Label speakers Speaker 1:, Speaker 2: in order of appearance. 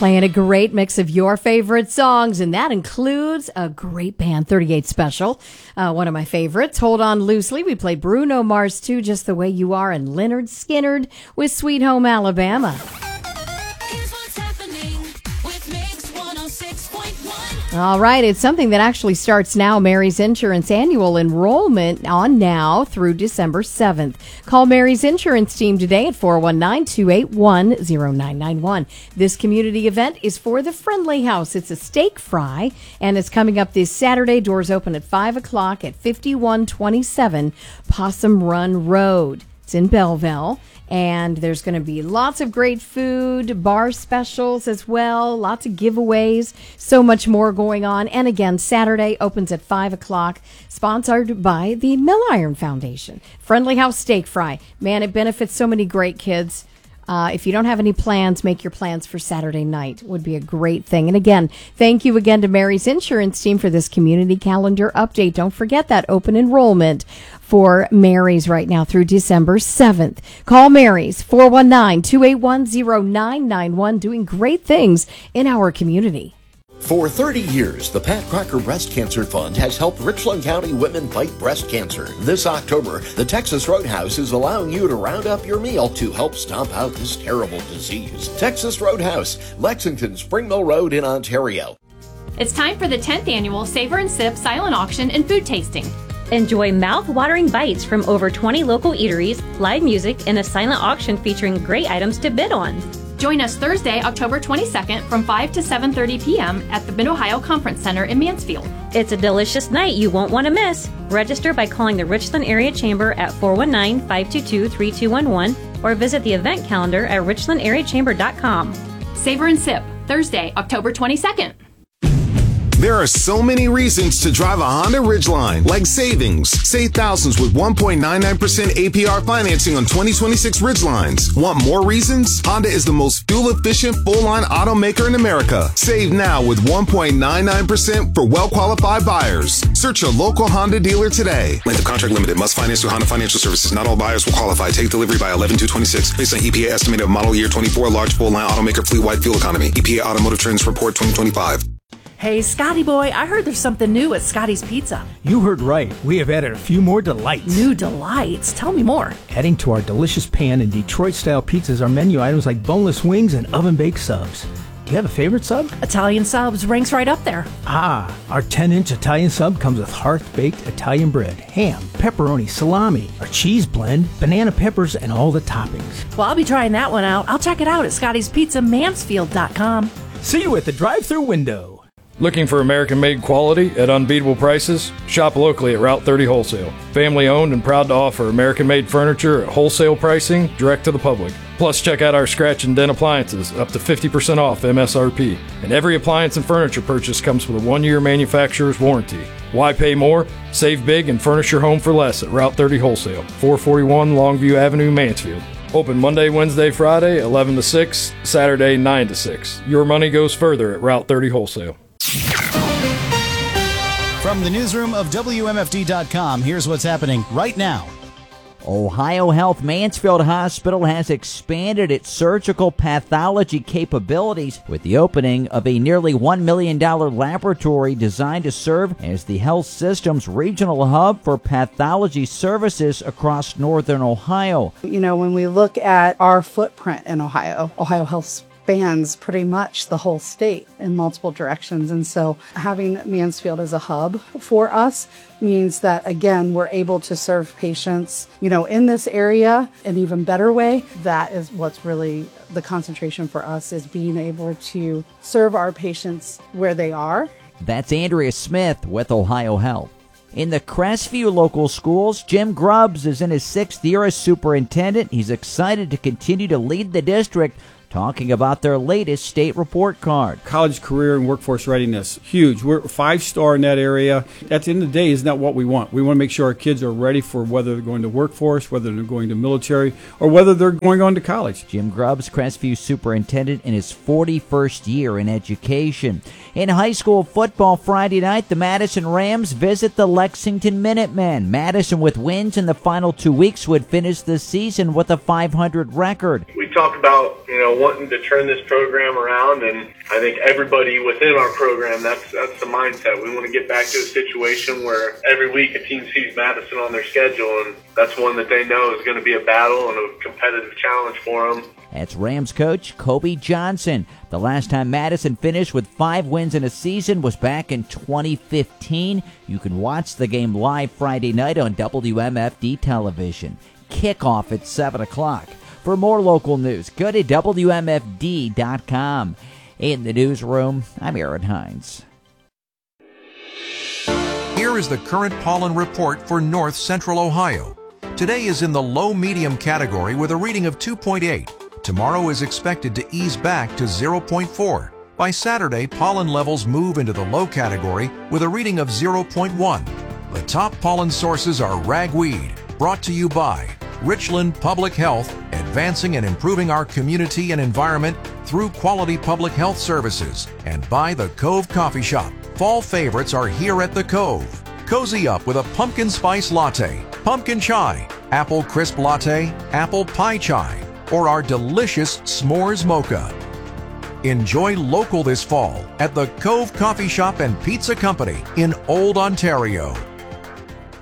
Speaker 1: Playing a great mix of your favorite songs, and that includes a great band, 38 Special, one of my favorites. Hold On Loosely. We played Bruno Mars 2, Just the Way You Are, and Lynyrd Skynyrd with Sweet Home Alabama.
Speaker 2: Here's what's happening with Mix 106.1.
Speaker 1: All right, it's something that actually starts now. Mary's Insurance annual enrollment on now through December 7th. Call Mary's Insurance team today at 419-281-0991. This community event is for the Friendly House. It's a steak fry, and it's coming up this Saturday. Doors open at 5 o'clock at 5127 Possum Run Road. It's in Belleville. And there's going to be lots of great food, bar specials as well, lots of giveaways, so much more going on. And again, Saturday opens at 5 o'clock, sponsored by the Mill Iron Foundation. Friendly House Steak Fry. Man, it benefits so many great kids. If you don't have any plans, make your plans for Saturday night. Would be a great thing. And again, thank you again to Mary's Insurance team for this community calendar update. Don't forget that open enrollment for Mary's right now through December 7th. Call Mary's 419-281-0991, doing great things in our community.
Speaker 3: For 30 years, the Pat Crocker Breast Cancer Fund has helped Richland County women fight breast cancer. This October, the Texas Roadhouse is allowing you to round up your meal to help stomp out this terrible disease. Texas Roadhouse, Lexington, Spring Mill Road in Ontario.
Speaker 4: It's time for the 10th annual Savor and Sip silent auction and food tasting.
Speaker 5: Enjoy mouth-watering bites from over 20 local eateries, live music, and a silent auction featuring great items to bid on.
Speaker 4: Join us Thursday, October 22nd from 5 to 7:30 p.m. at the Mid-Ohio Conference Center in Mansfield.
Speaker 5: It's a delicious night you won't want to miss. Register by calling the Richland Area Chamber at 419-522-3211 or visit the event calendar at richlandareachamber.com.
Speaker 4: Savor and Sip, Thursday, October 22nd.
Speaker 6: There are so many reasons to drive a Honda Ridgeline, like savings. Save thousands with 1.99% APR financing on 2026 Ridgelines. Want more reasons? Honda is the most fuel-efficient full-line automaker in America. Save now with 1.99% for well-qualified buyers. Search your local Honda dealer today.
Speaker 7: Length of contract limited. Must finance through Honda Financial Services. Not all buyers will qualify. Take delivery by 11/2/26. Based on EPA estimate of model year 24, large full-line automaker fleet-wide fuel economy. EPA Automotive Trends Report 2025.
Speaker 8: Hey, Scotty boy, I heard there's something new at Scotty's Pizza.
Speaker 9: You heard right. We have added a few more delights.
Speaker 8: New delights? Tell me more.
Speaker 9: Adding to our delicious pan and Detroit-style pizzas are menu items like boneless wings and oven-baked subs. Do you have a favorite sub?
Speaker 8: Italian subs ranks right up there.
Speaker 9: Ah, our 10-inch Italian sub comes with hearth-baked Italian bread, ham, pepperoni, salami, our cheese blend, banana peppers, and all the toppings.
Speaker 8: Well, I'll be trying that one out. I'll check it out at Scotty's Pizza, Mansfield.com.
Speaker 9: See you at the drive-thru window.
Speaker 10: Looking for American-made quality at unbeatable prices? Shop locally at Route 30 Wholesale. Family-owned and proud to offer American-made furniture at wholesale pricing direct to the public. Plus, check out our scratch and dent appliances, up to 50% off MSRP. And every appliance and furniture purchase comes with a 1-year manufacturer's warranty. Why pay more? Save big and furnish your home for less at Route 30 Wholesale, 441 Longview Avenue, Mansfield. Open Monday, Wednesday, Friday, 11 to 6, Saturday, 9 to 6. Your money goes further at Route 30 Wholesale.
Speaker 11: From the newsroom of WMFD.com, here's what's happening right now.
Speaker 12: Ohio Health Mansfield Hospital has expanded its surgical pathology capabilities with the opening of a nearly $1 million laboratory designed to serve as the health system's regional hub for pathology services across northern Ohio.
Speaker 13: You know, when we look at our footprint in Ohio, Ohio Health spans pretty much the whole state in multiple directions. And so having Mansfield as a hub for us means that, again, we're able to serve patients, you know, in this area in an even better way. That is what's really the concentration for us, is being able to serve our patients where they are.
Speaker 12: That's Andrea Smith with Ohio Health. In the Crestview local schools, Jim Grubbs is in his 6th year as superintendent. He's excited to continue to lead the district, talking about their latest state report card.
Speaker 14: College career and workforce readiness, huge. We're 5-star in that area. At the end of the day, isn't that what we want? We want to make sure our kids are ready for whether they're going to workforce, whether they're going to military, or whether they're going on to college.
Speaker 12: Jim Grubbs, Crestview superintendent in his 41st year in education. In high school football Friday night, the Madison Rams visit the Lexington Minutemen. Madison, with wins in the final 2 weeks, would finish the season with a .500 record.
Speaker 15: We talk about, wanting to turn this program around, and I think everybody within our program, that's the mindset. We want to get back to a situation where every week a team sees Madison on their schedule, and that's one that they know is going to be a battle and a competitive challenge for them.
Speaker 12: That's Rams coach Kobe Johnson. The last time Madison finished with 5 wins in a season was back in 2015. You can watch the game live Friday night on WMFD television. Kickoff at 7 o'clock. For more local news, go to WMFD.com. In the newsroom, I'm Aaron Hines.
Speaker 16: Here is the current pollen report for North Central Ohio. Today is in the low-medium category with a reading of 2.8. Tomorrow is expected to ease back to 0.4. By Saturday, pollen levels move into the low category with a reading of 0.1. The top pollen sources are ragweed, brought to you by Richland Public Health, advancing and improving our community and environment through quality public health services, and by the Cove Coffee Shop. Fall favorites are here at the Cove. Cozy up with a pumpkin spice latte, pumpkin chai, apple crisp latte, apple pie chai, or our delicious s'mores mocha. Enjoy local this fall at the Cove Coffee Shop and Pizza Company in Old Ontario.